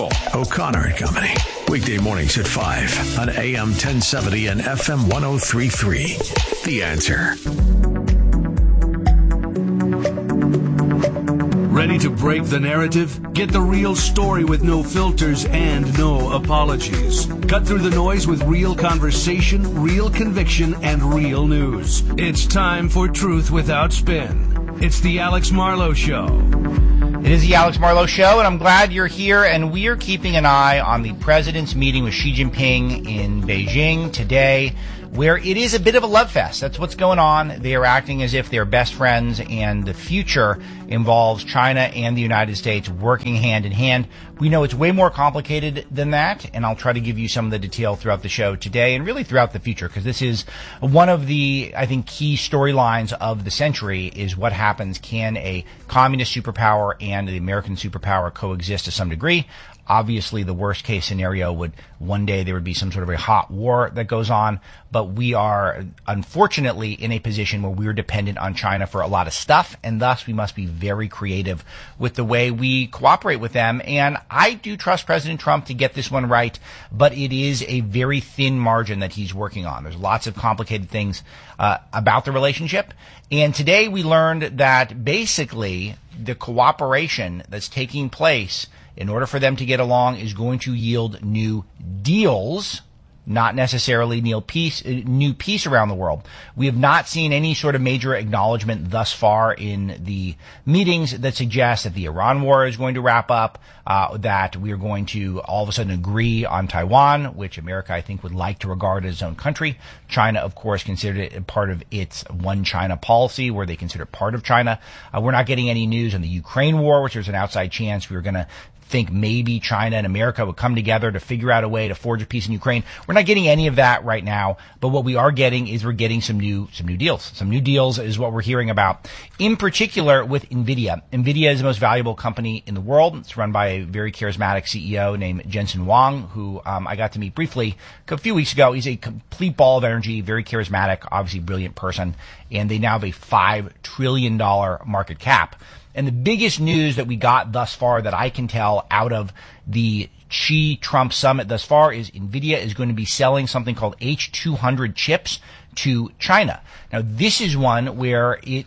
O'Connor and Company. Weekday mornings at 5 on AM 1070 and FM 1033. The Answer. Ready to break the narrative? Get the real story with no filters and no apologies. Cut through the noise with real conversation, real conviction, and real news. It's time for Truth Without Spin. It's the Alex Marlow Show. It is the Alex Marlow Show, and I'm glad you're here, and we are keeping an eye on the president's meeting with Xi Jinping in Beijing today, where it is a bit of a love fest. That's what's going on. They are acting as if they're best friends, and the future involves China and the United States working hand in hand. We know it's way more complicated than that, and I'll try to give you some of the detail throughout the show today and really throughout the future, because this is one of the, I think, key storylines of the century is what happens. Can a communist superpower and the American superpower coexist to some degree? Obviously, the worst case scenario would one day there would be some sort of a hot war that goes on, but we are unfortunately in a position where we're dependent on China for a lot of stuff, and thus we must be very creative with the way we cooperate with them. And I do trust President Trump to get this one right, but it is a very thin margin that he's working on. There's lots of complicated things about the relationship. And today we learned that basically the cooperation that's taking place in order for them to get along is going to yield new deals, not necessarily new peace around the world. We have not seen any sort of major acknowledgement thus far in the meetings that suggest that the Iran war is going to wrap up, that we are going to all of a sudden agree on Taiwan, which America, I think, would like to regard as its own country. China, of course, considered it a part of its one China policy, where they consider it part of China. We're not getting any news on the Ukraine war, which there's an outside chance we were going to think maybe China and America would come together to figure out a way to forge a peace in Ukraine. We're not getting any of that right now, but what we are getting is we're getting some new deals. Some new deals is what we're hearing about, in particular with NVIDIA. NVIDIA is the most valuable company in the world. It's run by a very charismatic CEO named Jensen Huang, who I got to meet briefly a few weeks ago. He's a complete ball of energy, very charismatic, obviously brilliant person, and they now have a $5 trillion market cap. And the biggest news that we got thus far that I can tell out of the Xi-Trump summit thus far is NVIDIA is going to be selling something called H200 chips to China. Now, this is one where it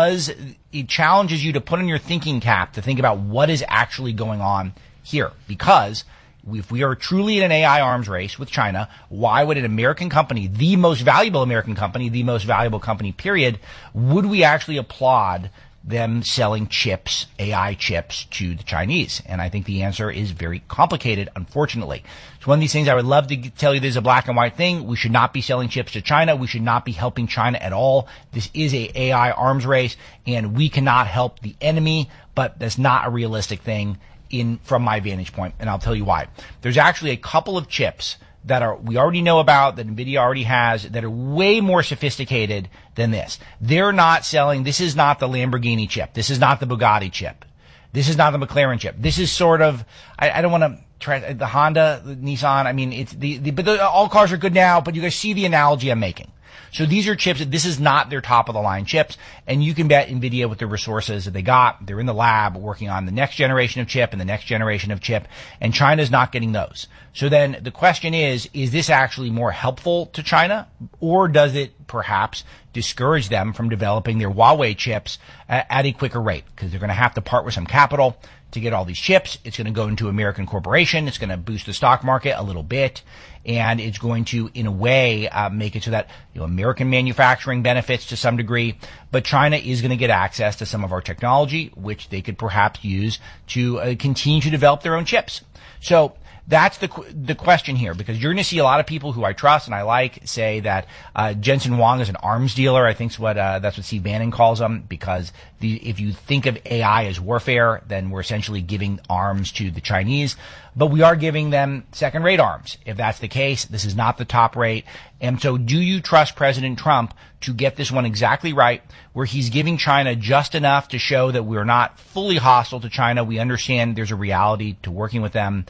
challenges you to put on your thinking cap to think about what is actually going on here. Because if we are truly in an AI arms race with China, why would an American company, the most valuable American company, the most valuable company, period, would we actually applaud them selling chips, AI chips, to the Chinese? And I think the answer is very complicated, unfortunately. It's one of these things I would love to tell you there's a black and white thing. We should not be selling chips to China. We should not be helping China at all. This is a AI arms race, and we cannot help the enemy, but that's not a realistic thing from my vantage point, and I'll tell you why. There's actually a couple of chips that we already know about, that NVIDIA already has, that are way more sophisticated than this. They're not selling, this is not the Lamborghini chip. This is not the Bugatti chip. This is not the McLaren chip. This is sort of, I don't want to try, the Honda, the Nissan, I mean, all cars are good now, but you guys see the analogy I'm making. So these are chips this is not their top of the line chips, and you can bet NVIDIA with the resources that they got, they're in the lab working on the next generation of chip and the next generation of chip, and China's not getting those. So then the question is this actually more helpful to China, or does it perhaps discourage them from developing their Huawei chips at a quicker rate? Because they're going to have to part with some capital to get all these chips. It's going to go into American corporation. It's going to boost the stock market a little bit. And it's going to, in a way, make it so that American manufacturing benefits to some degree. But China is going to get access to some of our technology, which they could perhaps use to continue to develop their own chips. So that's the question here, because you're going to see a lot of people who I trust and I like say that Jensen Huang is an arms dealer. I think that's what Steve Bannon calls him, because if you think of AI as warfare, then we're essentially giving arms to the Chinese. But we are giving them second-rate arms. If that's the case, this is not the top rate. And so do you trust President Trump to get this one exactly right, where he's giving China just enough to show that we're not fully hostile to China? We understand there's a reality to working with them.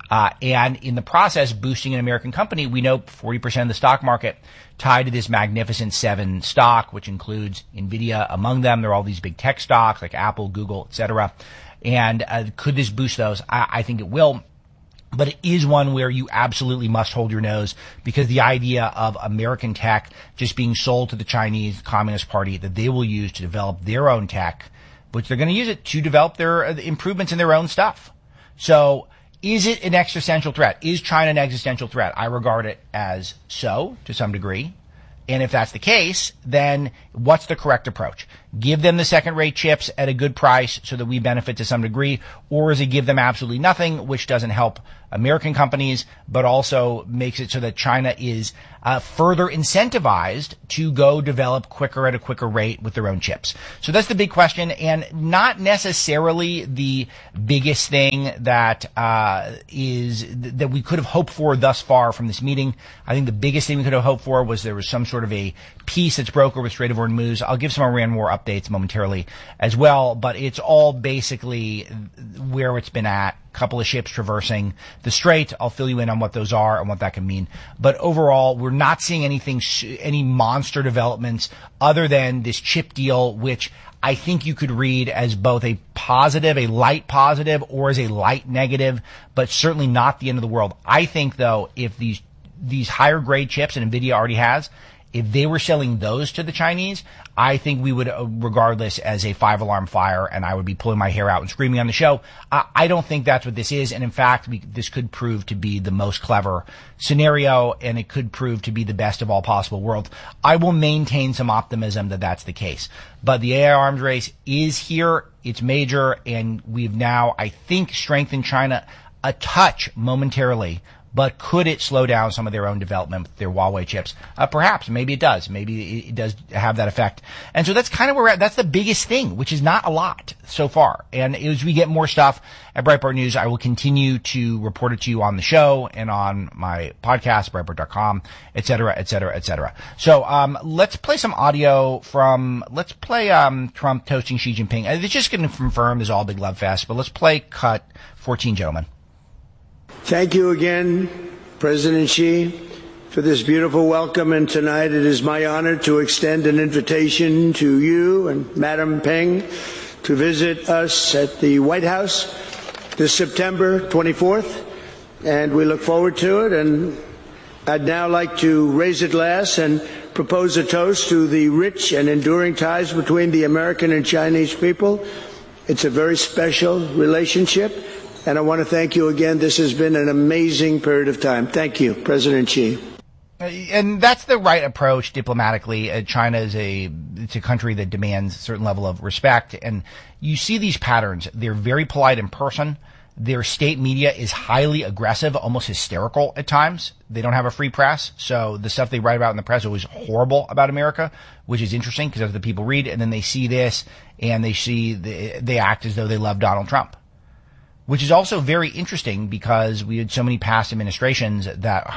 And in the process, boosting an American company. We know 40% of the stock market tied to this Magnificent Seven stock, which includes NVIDIA among them. There are all these big tech stocks like Apple, Google, etc. And could this boost those? I think it will. But it is one where you absolutely must hold your nose, because the idea of American tech just being sold to the Chinese Communist Party that they will use to develop their own tech, which they're going to use it to develop their improvements in their own stuff. So is it an existential threat? Is China an existential threat? I regard it as so, to some degree. And if that's the case, then what's the correct approach? Give them the second-rate chips at a good price so that we benefit to some degree, or is it give them absolutely nothing, which doesn't help American companies, but also makes it so that China is further incentivized to go develop quicker at a quicker rate with their own chips? So that's the big question, and not necessarily the biggest thing that that we could have hoped for thus far from this meeting. I think the biggest thing we could have hoped for was there was some sort of a peace that's brokered with Strait of Hormuz. I'll give some Iran war updates momentarily as well, but it's all basically where it's been at. Couple of ships traversing the strait. I'll fill you in on what those are and what that can mean. But overall, we're not seeing any monster developments other than this chip deal, which I think you could read as both a positive, a light positive, or as a light negative, but certainly not the end of the world. I think, though, if these higher grade chips, and NVIDIA already has, if they were selling those to the Chinese, I think we would regard this as a 5-alarm fire, and I would be pulling my hair out and screaming on the show. I don't think that's what this is, and in fact, this could prove to be the most clever scenario, and it could prove to be the best of all possible worlds. I will maintain some optimism that that's the case. But the AI arms race is here, it's major, and we've now, I think, strengthened China a touch momentarily. But could it slow down some of their own development with their Huawei chips? Perhaps. Maybe it does. Maybe it does have that effect. And so that's kind of where we're at. That's the biggest thing, which is not a lot so far. And as we get more stuff at Breitbart News, I will continue to report it to you on the show and on my podcast, Breitbart.com, et cetera, et cetera, et cetera. So let's play some audio from, Trump toasting Xi Jinping. It's just going to confirm there's all a big love fest, but let's play cut 14, gentlemen. Thank you again, President Xi, for this beautiful welcome. And tonight it is my honor to extend an invitation to you and Madam Peng to visit us at the White House this September 24th. And we look forward to it. And I'd now like to raise a glass and propose a toast to the rich and enduring ties between the American and Chinese people. It's a very special relationship. And I want to thank you again. This has been an amazing period of time. Thank you, President Xi. And that's the right approach diplomatically. China is it's a country that demands a certain level of respect. And you see these patterns. They're very polite in person. Their state media is highly aggressive, almost hysterical at times. They don't have a free press. So the stuff they write about in the press is always horrible about America, which is interesting because that's what the people read. And then they see this and they act as though they love Donald Trump. Which is also very interesting because we had so many past administrations that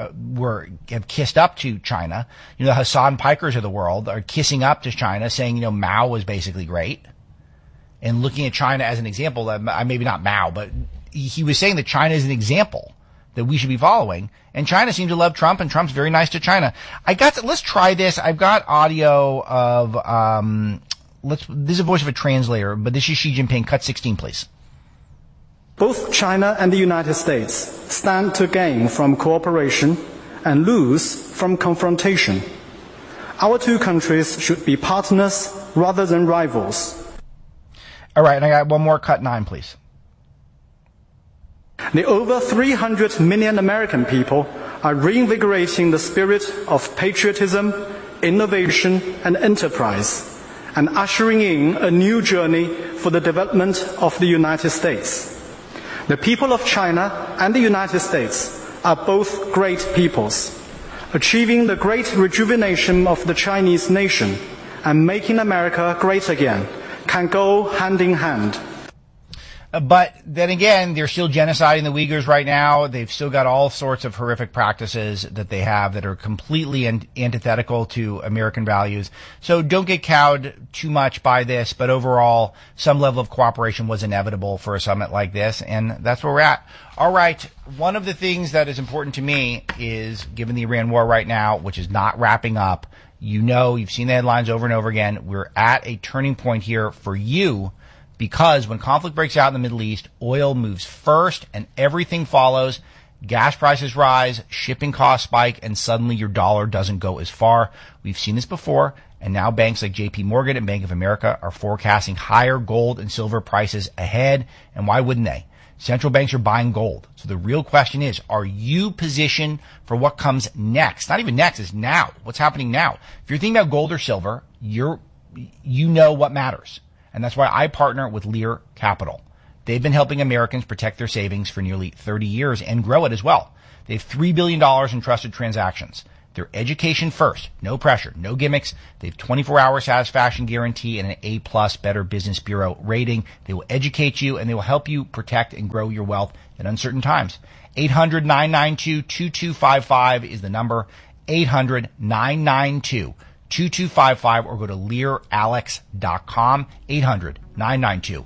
have kissed up to China. You know, the Hassan Pikers of the world are kissing up to China, saying, you know, Mao was basically great. And looking at China as an example, maybe not Mao, but he was saying that China is an example that we should be following. And China seems to love Trump, and Trump's very nice to China. Let's try this. I've got audio of, this is a voice of a translator, but this is Xi Jinping. Cut 16, please. Both China and the United States stand to gain from cooperation and lose from confrontation. Our two countries should be partners rather than rivals. All right, and I got one more. Cut 9, please. The over 300 million American people are reinvigorating the spirit of patriotism, innovation, and enterprise, and ushering in a new journey for the development of the United States. The people of China and the United States are both great peoples. Achieving the great rejuvenation of the Chinese nation and making America great again can go hand in hand. But then again, they're still genociding the Uyghurs right now. They've still got all sorts of horrific practices that they have that are completely antithetical to American values. So don't get cowed too much by this, but overall, some level of cooperation was inevitable for a summit like this, and that's where we're at. All right, one of the things that is important to me is, given the Iran war right now, which is not wrapping up, you know, you've seen the headlines over and over again, we're at a turning point here for you Because when conflict breaks out in the Middle East, oil moves first and everything follows. Gas prices rise, shipping costs spike, and suddenly your dollar doesn't go as far. We've seen this before, and now banks like JP Morgan and Bank of America are forecasting higher gold and silver prices ahead. And why wouldn't they? Central banks are buying gold. So the real question is, are you positioned for what comes next? Not even next, it's now. What's happening now? If you're thinking about gold or silver, you know what matters. And that's why I partner with Lear Capital. They've been helping Americans protect their savings for nearly 30 years and grow it as well. They have $3 billion in trusted transactions. They're education first, no pressure, no gimmicks. They have 24-hour satisfaction guarantee and an A+ Better Business Bureau rating. They will educate you and they will help you protect and grow your wealth in uncertain times. 800-992-2255 is the number. 800-992-2255 or go to LearAlex.com. 800-992-2255.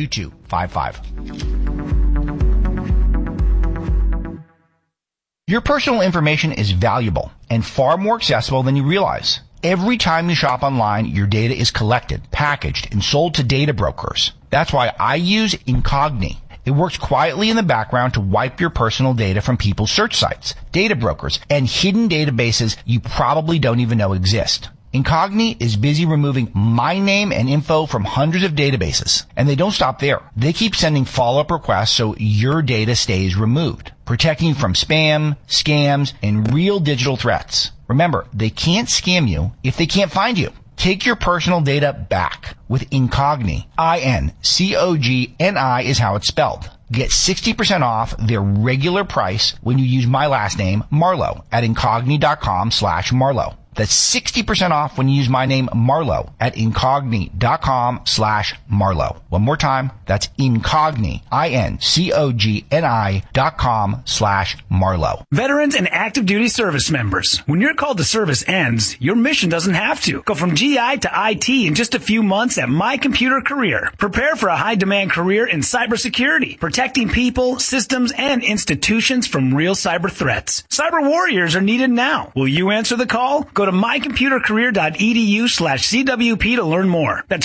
Your personal information is valuable and far more accessible than you realize. Every time you shop online, your data is collected, packaged, and sold to data brokers. That's why I use Incogni. It works quietly in the background to wipe your personal data from people's search sites, data brokers, and hidden databases you probably don't even know exist. Incogni is busy removing my name and info from hundreds of databases. And they don't stop there. They keep sending follow-up requests so your data stays removed, protecting you from spam, scams, and real digital threats. Remember, they can't scam you if they can't find you. Take your personal data back with Incogni. Incogni is how it's spelled. Get 60% off their regular price when you use my last name, Marlowe, at incogni.com/Marlowe. That's 60% off when you use my name, Marlowe, at incogni.com/Marlowe. One more time, that's Incogni, INCOGNI.com/Marlowe. Veterans and active duty service members, when your call to service ends, your mission doesn't have to. Go from GI to IT in just a few months at My Computer Career. Prepare for a high-demand career in cybersecurity, protecting people, systems, and institutions from real cyber threats. Cyber warriors are needed now. Will you answer the call? Go to mycomputercareer.edu/CWP to learn more. That's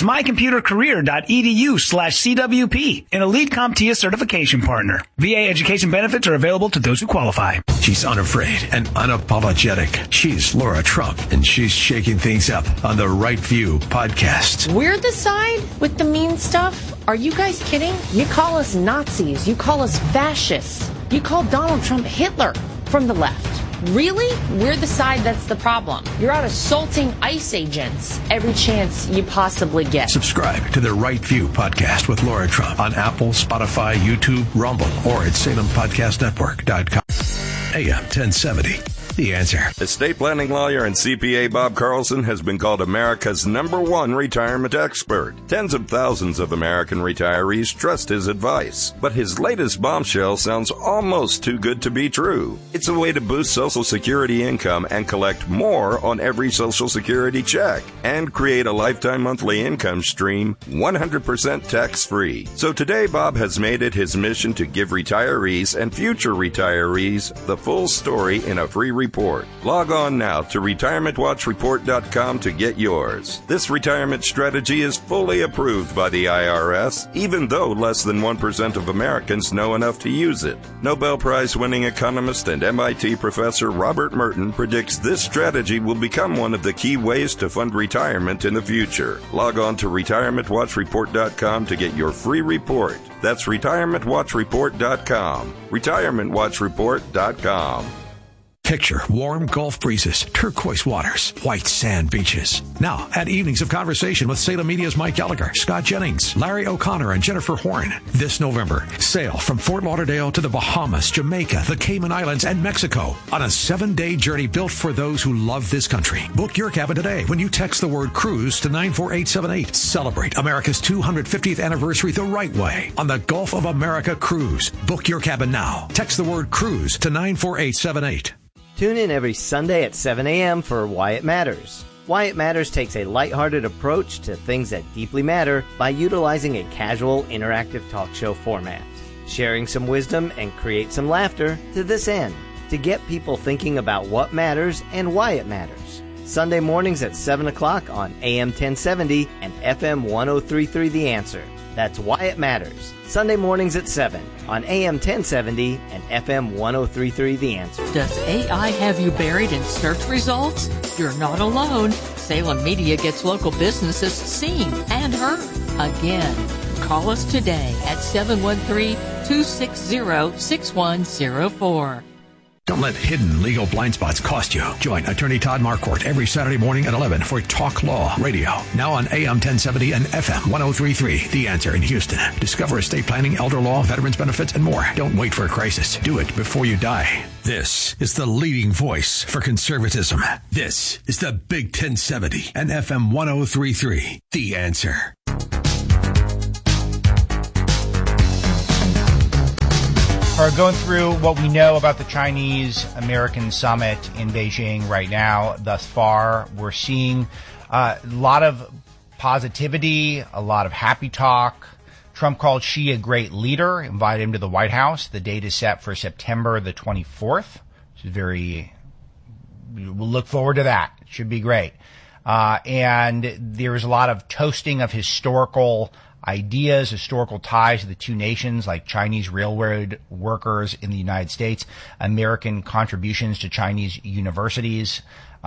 mycomputercareer.edu/CWP, an Elite CompTIA certification partner. VA education benefits are available to those who qualify. She's unafraid and unapologetic. She's Laura Trump, and she's shaking things up on the Right View podcast. We're the side with the mean stuff? Are you guys kidding? You call us Nazis. You call us fascists. You call Donald Trump Hitler from the left. Really? We're the side that's the problem. You're out assaulting ICE agents every chance you possibly get. Subscribe to the Right View podcast with Laura Trump on Apple, Spotify, YouTube, Rumble, or at SalemPodcastNetwork.com. AM 1070. The Answer. Estate planning lawyer and CPA Bob Carlson has been called America's #1 retirement expert. Tens of thousands of American retirees trust his advice. But his latest bombshell sounds almost too good to be true. It's a way to boost Social Security income and collect more on every Social Security check and create a lifetime monthly income stream 100% tax-free. So today, Bob has made it his mission to give retirees and future retirees the full story in a free report. Log on now to retirementwatchreport.com to get yours. This retirement strategy is fully approved by the IRS, even though less than 1% of Americans know enough to use it. Nobel Prize-winning economist and MIT professor Robert Merton predicts this strategy will become one of the key ways to fund retirement in the future. Log on to retirementwatchreport.com to get your free report. That's retirementwatchreport.com. retirementwatchreport.com. Picture warm Gulf breezes, turquoise waters, white sand beaches. Now, at Evenings of Conversation with Salem Media's Mike Gallagher, Scott Jennings, Larry O'Connor, and Jennifer Horn. This November, sail from Fort Lauderdale to the Bahamas, Jamaica, the Cayman Islands, and Mexico on a 7-day journey built for those who love this country. Book your cabin today when you text the word cruise to 94878. Celebrate America's 250th anniversary the right way on the Gulf of America Cruise. Book your cabin now. Text the word cruise to 94878. Tune in every Sunday at 7 a.m. for Why It Matters. Why It Matters takes a lighthearted approach to things that deeply matter by utilizing a casual, interactive talk show format, sharing some wisdom and create some laughter to this end, to get people thinking about what matters and why it matters. Sunday mornings at 7 o'clock on AM 1070 and FM 1033 The Answer. That's Why It Matters, Sunday mornings at 7 on AM 1070 and FM 1033 The Answer. Does AI have you buried in search results? You're not alone. Salem Media gets local businesses seen and heard. Again, call us today at 713-260-6104. Don't let hidden legal blind spots cost you. Join Attorney Todd Marquardt every Saturday morning at 11 for Talk Law Radio. Now on AM 1070 and FM 1033. The Answer in Houston. Discover estate planning, elder law, veterans benefits, and more. Don't wait for a crisis. Do it before you die. This is the leading voice for conservatism. This is the Big 1070 and FM 1033. The Answer. Are going through what we know about the Chinese-American summit in Beijing right now. Thus far, we're seeing a lot of positivity, a lot of happy talk. Trump called Xi a great leader, invited him to the White House. The date is set for September the 24th, which is we'll look forward to that. It should be great. And there's a lot of toasting of historical ideas, historical ties to the two nations, like Chinese railroad workers in the United States, American contributions to Chinese universities.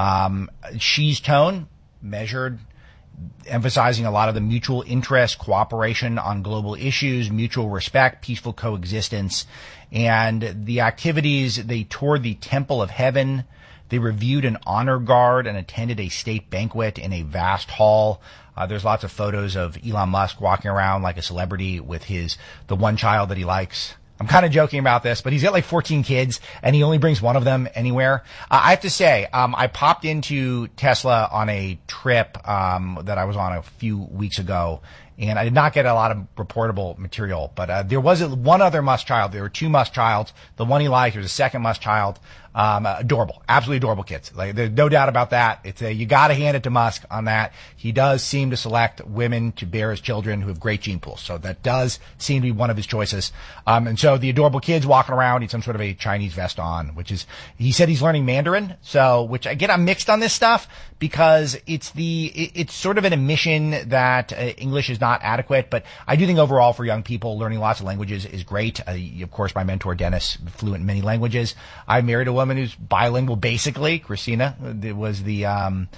Xi's tone, measured, emphasizing a lot of the mutual interest, cooperation on global issues, mutual respect, peaceful coexistence. And the activities, they toured the Temple of Heaven. They reviewed an honor guard and attended a state banquet in a vast hall. There's lots of photos of Elon Musk walking around like a celebrity with the one child that he likes. I'm kind of joking about this, but he's got like 14 kids and he only brings one of them anywhere. I have to say, I popped into Tesla on a trip, that I was on a few weeks ago, and I did not get a lot of reportable material, but there was one other Musk child. There were two Musk childs. The one he liked, there was a second Musk child. Adorable, absolutely adorable kids. Like, there's no doubt about that. You gotta hand it to Musk on that. He does seem to select women to bear his children who have great gene pools. So that does seem to be one of his choices. And so the adorable kids walking around, he's some sort of a Chinese vest on, he said he's learning Mandarin. So, which again, I'm mixed on this stuff because it's sort of an admission that English is not adequate. But I do think overall for young people, learning lots of languages is great. Of course, my mentor, Dennis, fluent in many languages. I married a woman who's bilingual, basically. Christina was one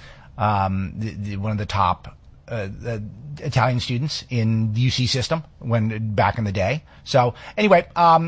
of the top Italian students in the UC system back in the day. So anyway,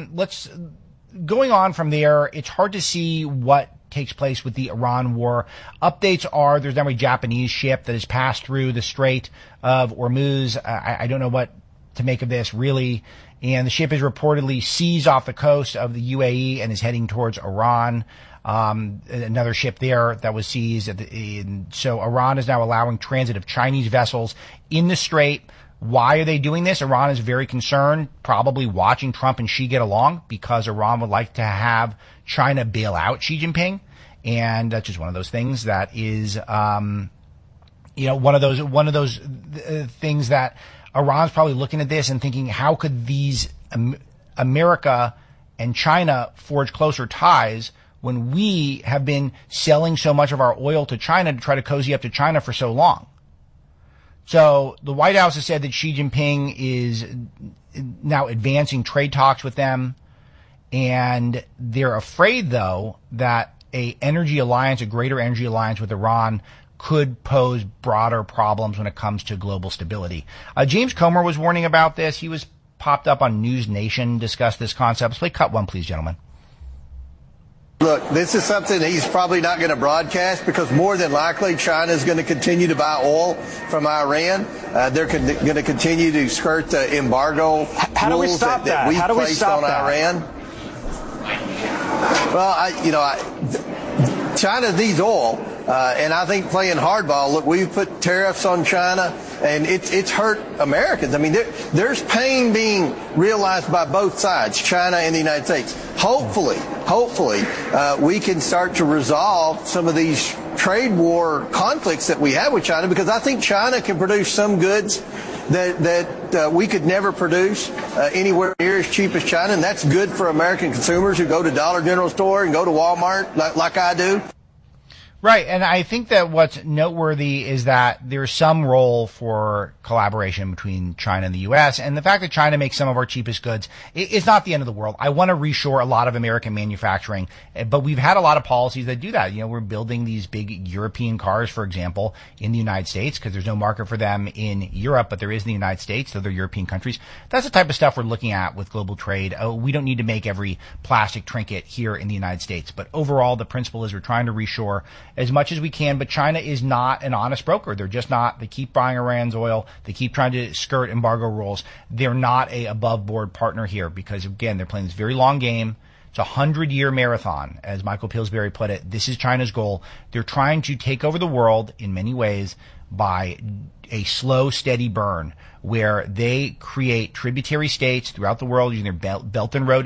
going on from there, it's hard to see what takes place with the Iran war. Updates are there's now a Japanese ship that has passed through the Strait of Hormuz. I don't know what to make of this, really. And the ship is reportedly seized off the coast of the UAE and is heading towards Iran. Another ship there that was seized. So Iran is now allowing transit of Chinese vessels in the Strait. Why are they doing this? Iran is very concerned, probably watching Trump and Xi get along, because Iran would like to have China bail out Xi Jinping. And that's just one of those things that is, one of those things that Iran's probably looking at this and thinking, how could these America and China forge closer ties when we have been selling so much of our oil to China to try to cozy up to China for so long? So the White House has said that Xi Jinping is now advancing trade talks with them, and they're afraid, though, that a greater energy alliance with Iran could pose broader problems when it comes to global stability. James Comer was warning about this. He was popped up on News Nation, discussed this concept. Let's play cut one, please, gentlemen. Look, this is something that he's probably not going to broadcast because more than likely China is going to continue to buy oil from Iran. They're going to continue to skirt the embargo rules that we placed on Iran. Well, China needs oil. And I think playing hardball, look, we've put tariffs on China, and it's hurt Americans. I mean, there's pain being realized by both sides, China and the United States. Hopefully, we can start to resolve some of these trade war conflicts that we have with China, because I think China can produce some goods that we could never produce anywhere near as cheap as China, and that's good for American consumers who go to Dollar General store and go to Walmart like I do. Right, and I think that what's noteworthy is that there's some role for collaboration between China and the U.S., and the fact that China makes some of our cheapest goods is not the end of the world. I want to reshore a lot of American manufacturing, but we've had a lot of policies that do that. You know, we're building these big European cars, for example, in the United States because there's no market for them in Europe, but there is in the United States, so they're European countries. That's the type of stuff we're looking at with global trade. We don't need to make every plastic trinket here in the United States, but overall, the principle is we're trying to reshore as much as we can, but China is not an honest broker. They're just not. They keep buying Iran's oil. They keep trying to skirt embargo rules. They're not a above board partner here because, again, they're playing this very long game. It's a 100-year marathon, as Michael Pillsbury put it. This is China's goal. They're trying to take over the world in many ways by a slow, steady burn where they create tributary states throughout the world using their Belt and Road